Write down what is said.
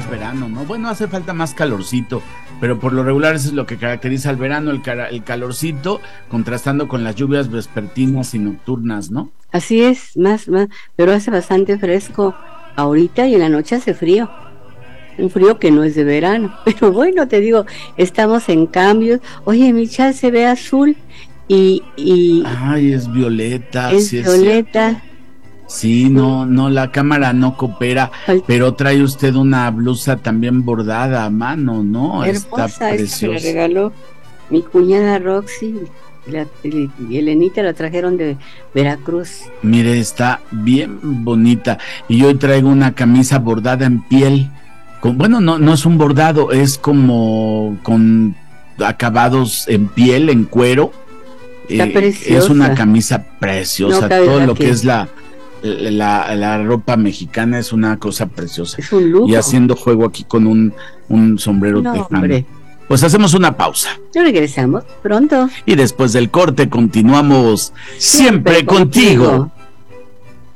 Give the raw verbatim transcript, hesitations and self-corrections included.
más verano, ¿no? Bueno, hace falta más calorcito, pero por lo regular eso es lo que caracteriza al verano, el, cara, el calorcito, contrastando con las lluvias vespertinas y nocturnas, ¿no? Así es, más, más, pero hace bastante fresco ahorita y en la noche hace frío. Un frío que no es de verano, pero bueno, te digo, estamos en cambios. Oye, mi chat se ve azul y... y Ay, es violeta, es sí es violeta. cierto. Sí, no, no, la cámara no coopera, pero trae usted una blusa también bordada a mano, ¿no? Hermosa, está preciosa. me la regaló mi cuñada Roxy, y, la, y, y Elenita la trajeron de Veracruz. Mire, está bien bonita, y yo hoy traigo una camisa bordada en piel, con, bueno, no, no es un bordado, es como con acabados en piel, en cuero. Está eh, preciosa. Es una camisa preciosa, no todo lo que, que es la La, la ropa mexicana es una cosa preciosa. Es un lujo. Y haciendo juego aquí con un, un sombrero no, tejano. Hombre. Pues hacemos una pausa. Y regresamos pronto. Y después del corte continuamos siempre, siempre contigo. contigo.